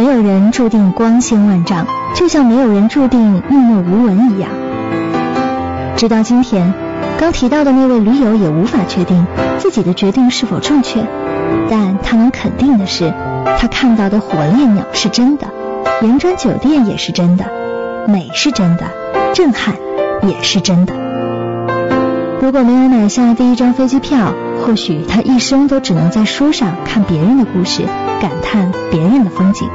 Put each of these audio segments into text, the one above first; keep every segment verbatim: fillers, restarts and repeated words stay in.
没有人注定光鲜万丈，就像没有人注定默默无闻一样。直到今天，刚提到的那位驴友也无法确定自己的决定是否正确，但他能肯定的是，他看到的火烈鸟是真的，圆砖酒店也是真的，美是真的，震撼也是真的。如果没有买下第一张飞机票，或许他一生都只能在书上看别人的故事，感叹别人的风景。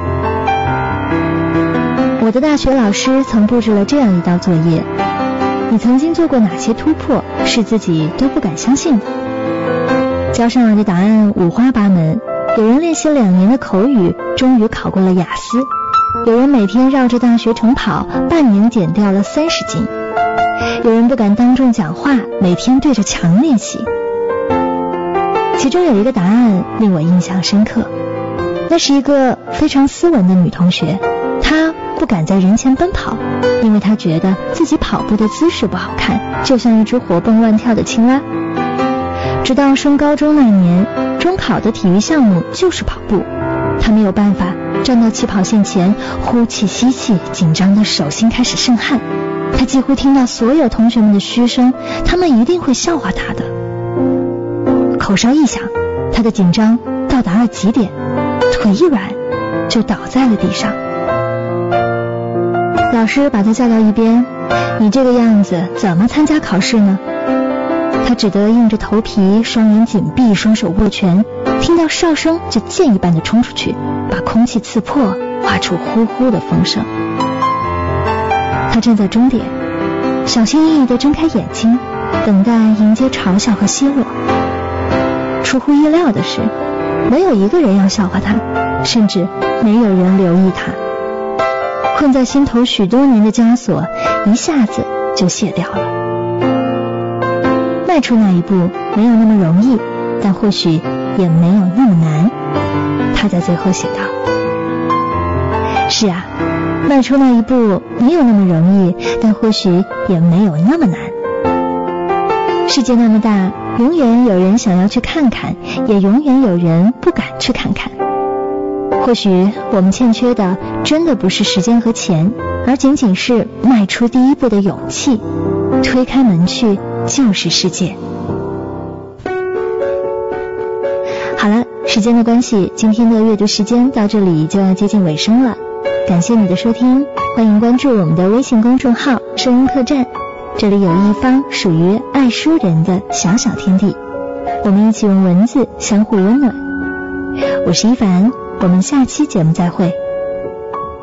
我的大学老师曾布置了这样一道作业：你曾经做过哪些突破是自己都不敢相信的？交上来的答案五花八门，有人练习两年的口语终于考过了雅思，有人每天绕着大学城跑，半年减掉了三十斤，有人不敢当众讲话，每天对着墙练习。其中有一个答案令我印象深刻，那是一个非常斯文的女同学，她不敢在人前奔跑，因为她觉得自己跑步的姿势不好看，就像一只活蹦乱跳的青蛙。直到升高中那年，中考的体育项目就是跑步，她没有办法站到起跑线前，呼气吸气，紧张的手心开始渗汗。她几乎听到所有同学们的嘘声，他们一定会笑话她的。口哨一响，她的紧张到达了极点，腿一软就倒在了地上。老师把她叫到一边，你这个样子怎么参加考试呢？她只得硬着头皮，双眼紧闭，双手握拳，听到哨声就箭一般的冲出去，把空气刺破，发出呼呼的风声。她站在终点，小心翼翼地睁开眼睛，等待迎接嘲笑和奚落。出乎意料的是，没有一个人要笑话她，甚至没有人留意她。困在心头许多年的枷锁一下子就卸掉了。迈出那一步没有那么容易，但或许也没有那么难。她在最后写道。是啊，迈出那一步没有那么容易，但或许也没有那么难。世界那么大，永远有人想要去看看，也永远有人不敢去看看。或许我们欠缺的真的不是时间和钱，而仅仅是迈出第一步的勇气，推开门去就是世界。好了，时间的关系，今天的阅读时间到这里就要接近尾声了。感谢你的收听，欢迎关注我们的微信公众号声音客栈，这里有一方属于爱书人的小小天地，我们一起用文字相互温暖。我是一凡，我们下期节目再会。